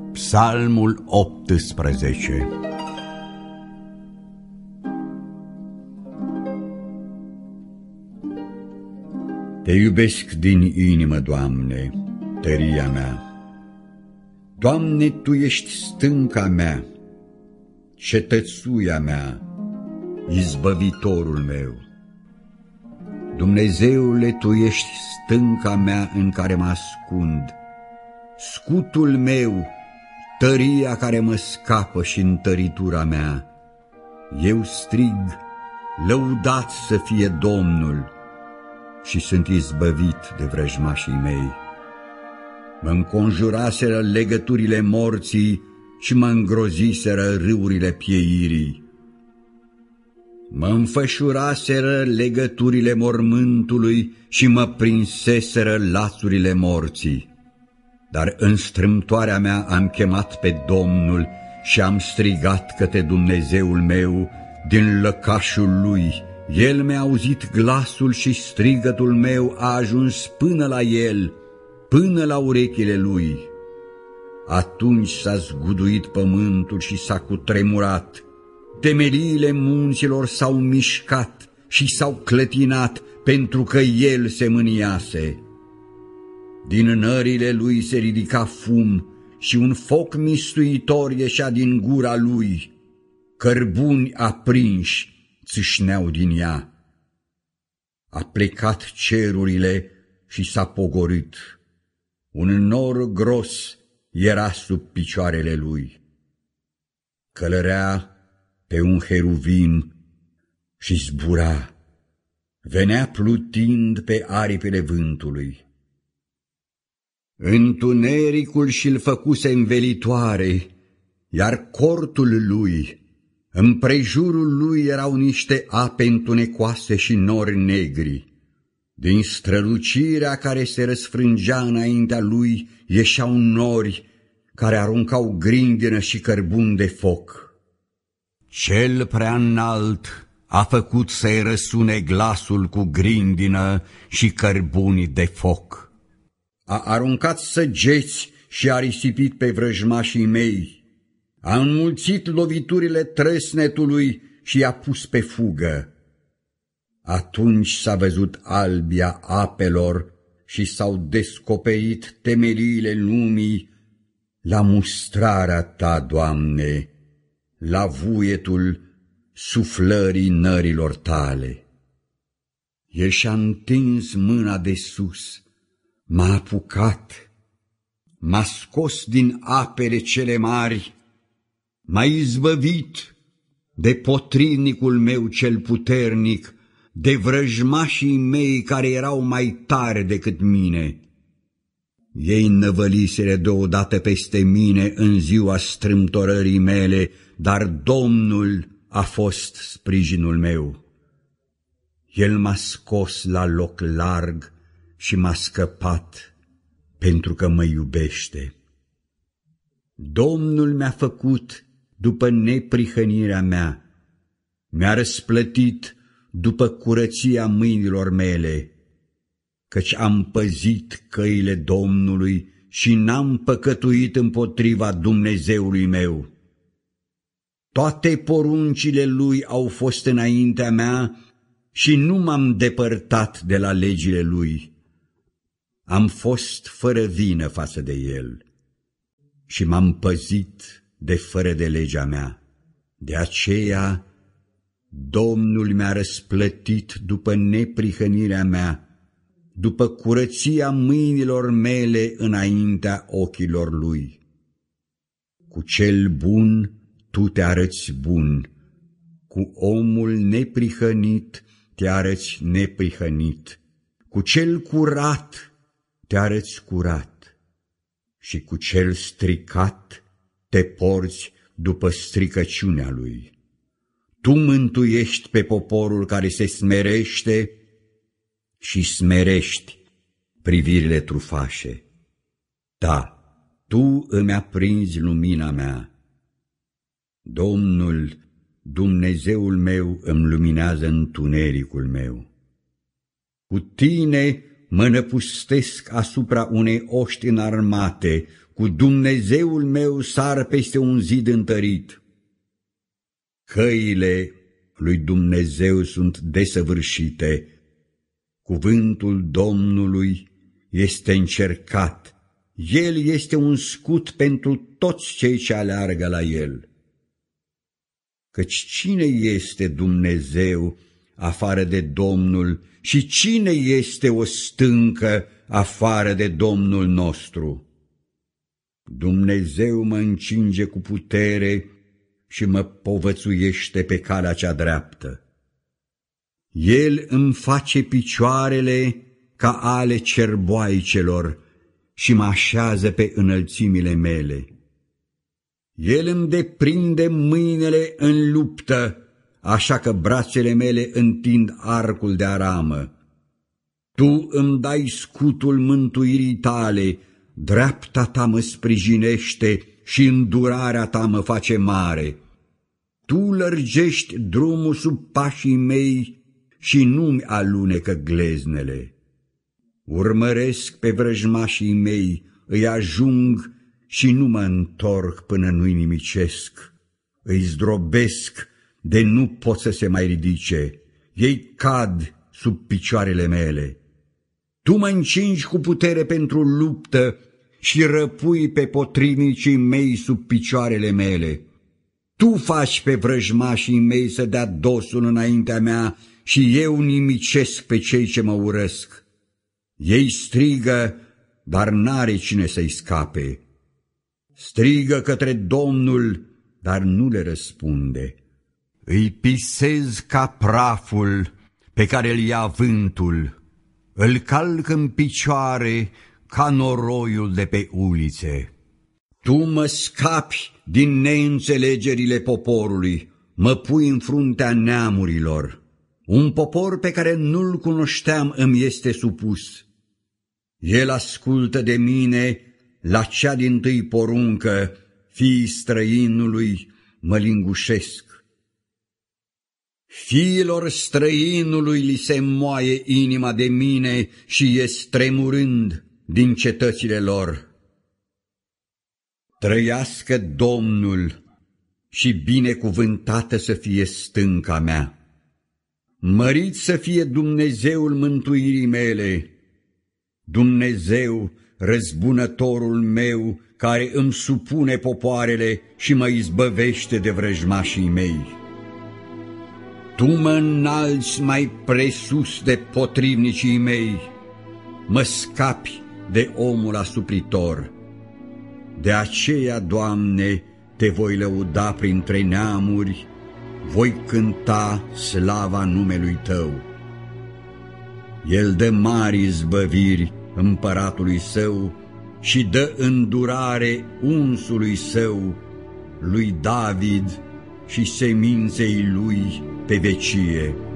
Psalmul 18. Te iubesc din inimă, Doamne, tăria mea. Doamne, Tu ești stânca mea, cetățuia mea, izbăvitorul meu. Dumnezeule, Tu ești stânca mea în care mă ascund, scutul meu, tăria care mă scapă și întăritura mea. Eu strig, lăudat să fie Domnul, și sunt izbăvit de vrăjmașii mei. Mă înconjuraseră legăturile morții și mă îngroziseră râurile pieirii. Mă înfășuraseră legăturile mormântului și mă prinseseră lațurile morții. Dar în strâmtoarea mea am chemat pe Domnul și am strigat către Dumnezeul meu din lăcașul Lui. El mi-a auzit glasul și strigătul meu a ajuns până la El, până la urechile Lui. Atunci s-a zguduit pământul și s-a cutremurat, temeliile munților s-au mișcat și s-au clătinat, pentru că El se mâniase. Din nările Lui se ridica fum și un foc mistuitor ieșea din gura Lui. Cărbuni aprinși țâșneau din ea. A plecat cerurile și s-a pogorât. Un nor gros era sub picioarele Lui. Călărea pe un heruvim și zbura. Venea plutind pe aripile vântului. Întunericul și-l făcuse învelitoare, iar cortul Lui, împrejurul Lui erau niște ape întunecoase și nori negri. Din strălucirea care se răsfrângea înaintea Lui ieșeau nori care aruncau grindină și cărbuni de foc. Cel prea înalt a făcut să-i răsune glasul cu grindină și cărbuni de foc. A aruncat săgeți și a risipit pe vrăjmașii mei. A înmulțit loviturile trăsnetului și i-a pus pe fugă. Atunci s-a văzut albia apelor și s-au descoperit temeliile lumii la mustrarea Ta, Doamne, la vuietul suflării nărilor Tale. El și-a întins mâna de sus, m-a apucat, m-a scos din apele cele mari, m-a izbăvit de potrivnicul meu cel puternic, de vrăjmașii mei care erau mai tari decât mine. Ei năvăliseră deodată peste mine în ziua strâmtorării mele, dar Domnul a fost sprijinul meu. El m-a scos la loc larg și m-a scăpat pentru că mă iubește. Domnul mi-a făcut după neprihănirea mea, mi-a răsplătit după curăția mâinilor mele, căci am păzit căile Domnului și n-am păcătuit împotriva Dumnezeului meu. Toate poruncile Lui au fost înaintea mea și nu m-am depărtat de la legile Lui. Am fost fără vină față de El și m-am păzit de fără de legea mea. De aceea Domnul mi-a răsplătit după neprihănirea mea, după curăția mâinilor mele înaintea ochilor Lui. Cu cel bun Tu te arăți bun, cu omul neprihănit te arăți neprihănit, cu cel curat te arăți curat și cu cel stricat te porți după stricăciunea lui. Tu mântuiești pe poporul care se smerește și smerești privirile trufașe. Da, Tu îmi aprinzi lumina mea. Domnul, Dumnezeul meu, îmi luminează întunericul meu. Cu Tine mă năpustesc asupra unei oști înarmate, cu Dumnezeul meu sar peste un zid întărit. Căile lui Dumnezeu sunt desăvârșite, cuvântul Domnului este încercat, El este un scut pentru toți cei ce aleargă la El. Căci cine este Dumnezeu afară de Domnul și cine este o stâncă afară de Domnul nostru? Dumnezeu mă încinge cu putere și mă povățuiește pe calea cea dreaptă. El îmi face picioarele ca ale cerboaicelor și mă așează pe înălțimile mele. El îmi deprinde mâinile în luptă, așa că brațele mele întind arcul de aramă. Tu îmi dai scutul mântuirii tale, dreapta ta mă sprijinește și îndurarea ta mă face mare. Tu lărgești drumul sub pașii mei și nu-mi alunecă gleznele. Urmăresc pe vrăjmașii mei, îi ajung și nu mă întorc până nu-i nimicesc. Îi zdrobesc de nu pot să se mai ridice, ei cad sub picioarele mele. Tu mă încingi cu putere pentru luptă și răpui pe potrivnicii mei sub picioarele mele. Tu faci pe vrăjmașii mei să dea dosul înaintea mea și eu nimicesc pe cei ce mă urăsc. Ei strigă, dar n-are cine să-i scape. Strigă către Domnul, dar nu le răspunde. Îi pisez ca praful pe care îl ia vântul, îl calc în picioare ca noroiul de pe ulițe. Tu mă scapi din neînțelegerile poporului, mă pui în fruntea neamurilor. Un popor pe care nu-l cunoșteam îmi este supus. El ascultă de mine la cea dintâi poruncă, fiii străinului mă lingușesc. Fiilor străinului li se moaie inima de mine și ies tremurând din cetățile lor. Trăiască Domnul și binecuvântată să fie stânca mea. Mărit să fie Dumnezeul mântuirii mele, Dumnezeu, răzbunătorul meu, care îmi supune popoarele și mă izbăvește de vrăjmașii mei. Tu mă înalți mai presus de potrivnicii mei, mă scapi de omul asupritor. De aceea, Doamne, te voi lăuda printre neamuri, voi cânta slava numelui Tău. El dă mari izbăviri împăratului său și dă îndurare unsului său, lui David și seminței lui pe vecie.